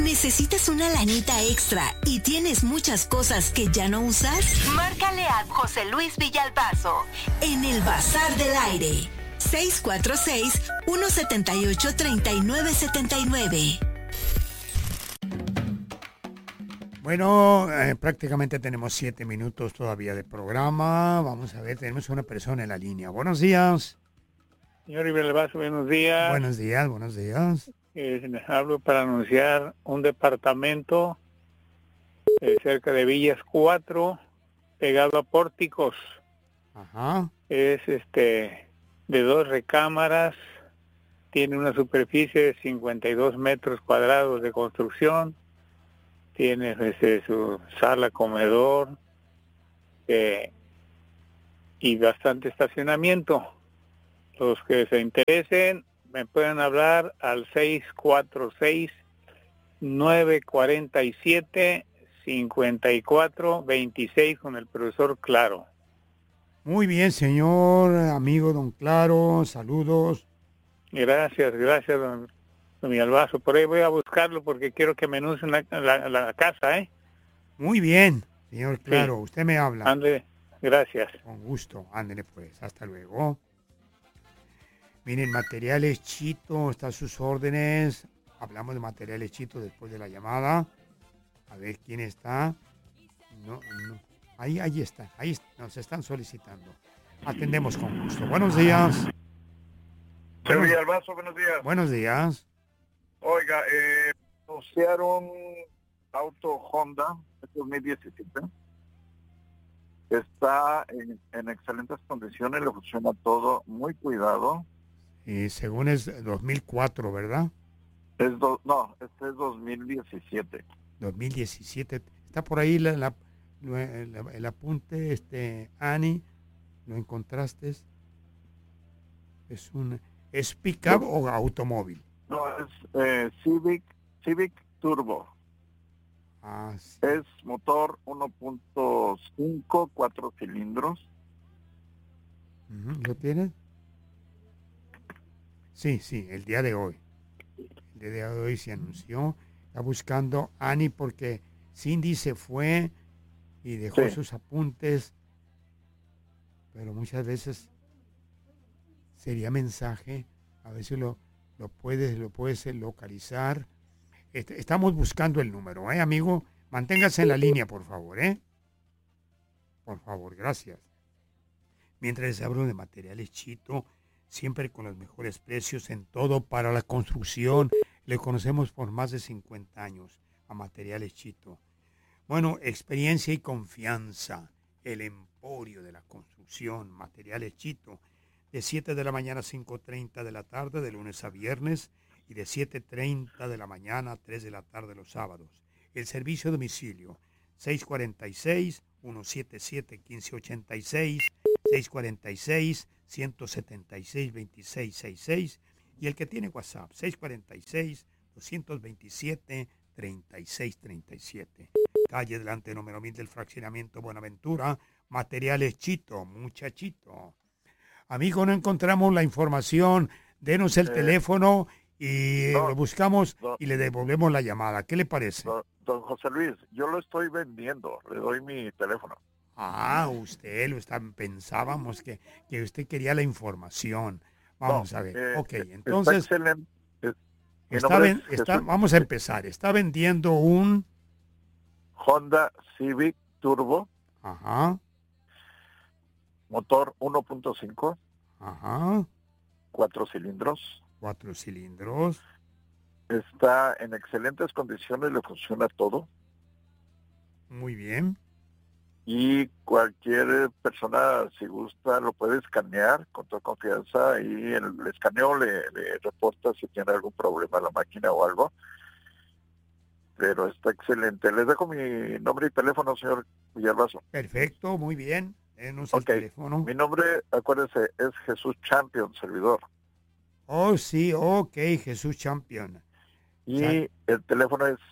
¿Necesitas una lanita extra y tienes muchas cosas que ya no usas? Márcale a José Luis Villalbazo en el Bazar del Aire. 646-178-3979. Bueno, prácticamente tenemos 7 minutos todavía de programa. Vamos a ver, tenemos una persona en la línea. Buenos días. Señor Villalbazo, buenos días. Buenos días, buenos días. Les hablo para anunciar un departamento cerca de Villas 4, pegado a Pórticos. Ajá. Es de 2 recámaras, tiene una superficie de 52 metros cuadrados de construcción, tiene su sala, comedor y bastante estacionamiento. Los que se interesen me pueden hablar al 646-947-5426 con el profesor Claro. Muy bien, señor amigo don Claro, saludos. Gracias, don Villalbazo. Por ahí voy a buscarlo porque quiero que me anuncien la casa, ¿eh? Muy bien, señor Claro, sí. Usted me habla. Ándele, gracias. Con gusto, ándele pues, hasta luego. Miren, Materiales Chito, está a sus órdenes. Hablamos de Materiales Chito después de la llamada. A ver quién está. No. Ahí está, nos están solicitando. Atendemos con gusto. Buenos días. Señor Villalbazo, buenos días. Buenos días. Oiga, anunciaron auto Honda 2017. Está en excelentes condiciones, le funciona todo, muy cuidado. Y según es 2004, ¿verdad? Este es 2017. 2017. Está por ahí el apunte, Ani, ¿lo encontraste? ¿Es pick-up o automóvil? No, es Civic Turbo. Ah, sí. Es motor 1.5, 4 cilindros. ¿Lo tienes? Sí, el día de hoy. El día de hoy se anunció. Está buscando Ani porque Cindy se fue y dejó sus apuntes. Pero muchas veces sería mensaje. A veces lo puedes localizar. Estamos buscando el número, amigo. Manténgase en la línea, por favor, Por favor, gracias. Mientras les hablo de Materiales Chito, siempre con los mejores precios en todo para la construcción. Le conocemos por más de 50 años a Materiales Chito. Bueno, experiencia y confianza. El emporio de la construcción, Materiales Chito. De 7 de la mañana a 5:30 de la tarde, de lunes a viernes. Y de 7:30 de la mañana a 3 de la tarde los sábados. El servicio a domicilio, 646-177-1586, 646-176-2666 y el que tiene WhatsApp, 646-227-3637. Calle delante número 1000 del fraccionamiento Buenaventura, Materiales Chito, muchachito. Amigo, no encontramos la información, denos el teléfono y lo buscamos y le devolvemos la llamada. ¿Qué le parece? Don José Luis, yo lo estoy vendiendo, le doy mi teléfono. Usted pensábamos que usted quería la información. Vamos a ver. Ok, entonces vamos a empezar. Está vendiendo un Honda Civic Turbo. Ajá. Motor 1.5. Ajá. 4 cilindros. 4 cilindros. Está en excelentes condiciones, le funciona todo. Muy bien. Y cualquier persona, si gusta, lo puede escanear con toda confianza y el escaneo le reporta si tiene algún problema la máquina o algo. Pero está excelente. Les dejo mi nombre y teléfono, señor Villalbazo. Perfecto, muy bien. Denos el teléfono. Mi nombre, acuérdense, es Jesús Champion, servidor. Oh, sí, ok, Jesús Champion. Y el teléfono es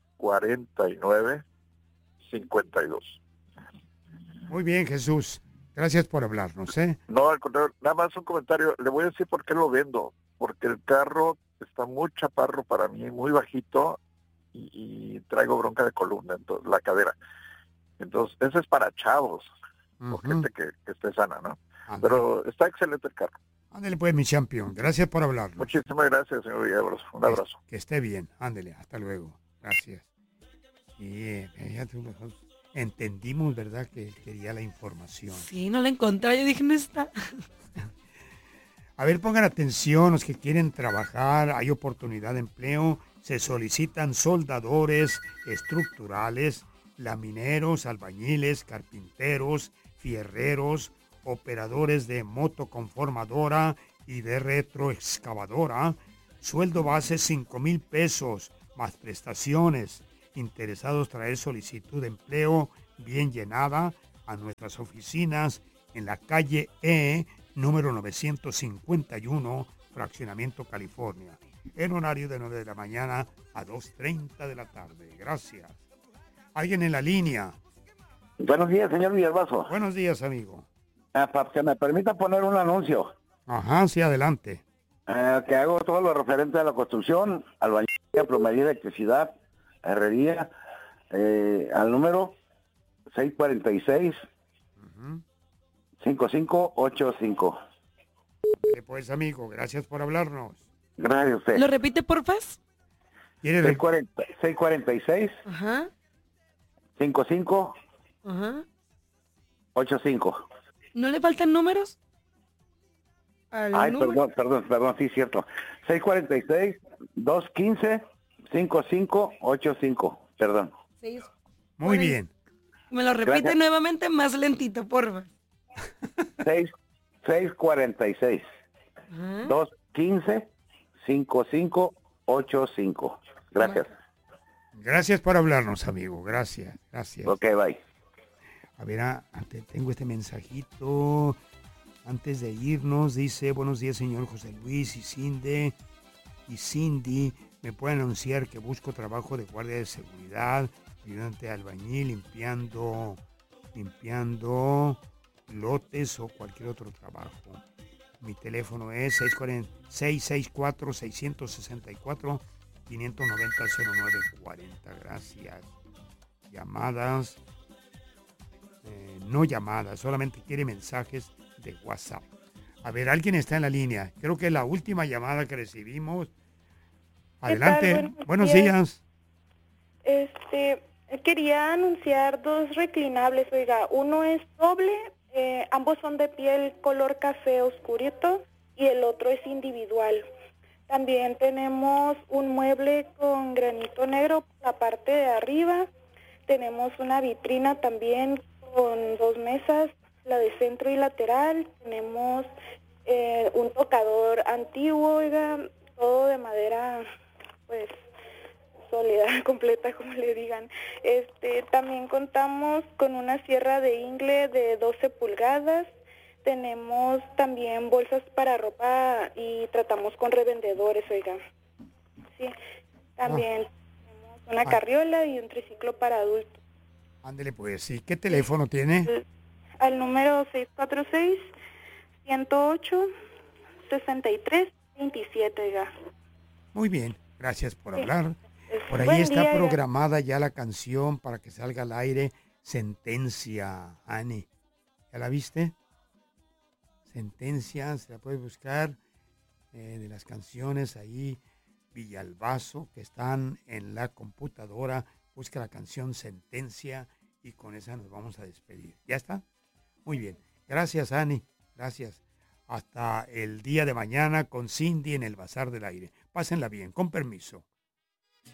646-124-49-52. Muy bien, Jesús. Gracias por hablarnos, ¿eh? No, al contrario, nada más un comentario. Le voy a decir por qué lo vendo. Porque el carro está muy chaparro para mí, muy bajito, y traigo bronca de columna, entonces, la cadera. Entonces, ese es para chavos, o gente que esté sana, ¿no? Ándale. Pero está excelente el carro. Ándale pues, mi champion. Gracias por hablarnos. Muchísimas gracias, señor Villalobos. Un abrazo. Que esté bien. Ándale, hasta luego. Gracias. Y ya entendimos, ¿verdad? Que quería la información. Sí, no la encontré. Yo dije, no está. A ver, pongan atención, los que quieren trabajar, hay oportunidad de empleo, se solicitan soldadores estructurales, lamineros, albañiles, carpinteros, fierreros, operadores de motoconformadora y de retroexcavadora. Sueldo base 5,000 pesos, más prestaciones. Interesados traer solicitud de empleo bien llenada a nuestras oficinas en la calle E, número 951, Fraccionamiento California, en horario de 9 de la mañana a 2:30 de la tarde. Gracias. ¿Alguien en la línea? Buenos días, señor Villalbazo. Buenos días, amigo. Para que me permita poner un anuncio. Ajá, sí, adelante. Que hago todo lo referente a la construcción, albañilería, plomería, electricidad, herrería, al número 646 5585. Pues, amigo, gracias por hablarnos. Gracias a usted. ¿Lo repite, porfas? 646 Ajá. 5585. ¿No le faltan números? Ay, perdón, sí, cierto. 646-215-5585. Perdón. Muy bien. Me lo repite Gracias. nuevamente más lentito, porfa. 646-215-5585. Gracias. Gracias por hablarnos, amigo. Gracias. Ok, bye. A ver, tengo este mensajito. Antes de irnos, dice: buenos días, señor José Luis y Cindy. Me pueden anunciar que busco trabajo de guardia de seguridad, ayudante de albañil, limpiando lotes o cualquier otro trabajo. Mi teléfono es 664-664-590-0940. Gracias. Llamadas. No llamadas, solamente quiere mensajes de WhatsApp. A ver, alguien está en la línea. Creo que es la última llamada que recibimos. Adelante. Buenos días. Quería anunciar 2 reclinables, oiga. Uno es doble, ambos son de piel color café oscurito y el otro es individual. También tenemos un mueble con granito negro, la parte de arriba. Tenemos una vitrina también con 2 mesas, la de centro y lateral. Tenemos un tocador antiguo, oiga, todo de madera, pues, sólida, completa, como le digan. También contamos con una sierra de ingle de 12 pulgadas. Tenemos también bolsas para ropa y tratamos con revendedores, oiga. Sí, también tenemos una carriola y un triciclo para adultos. Ándele pues, ¿sí? ¿Qué teléfono tiene? Al número 646-108-6327, oiga. Muy bien, gracias por hablar. Por ahí Buen está día, programada ya la canción para que salga al aire, Sentencia, Ani. ¿Ya la viste? Sentencia, se la puede buscar de las canciones ahí, Villalbazo, que están en la computadora. Busca la canción Sentencia y con esa nos vamos a despedir. ¿Ya está? Muy bien. Gracias, Ani. Gracias. Hasta el día de mañana con Cindy en el Bazar del Aire. Pásenla bien. Con permiso.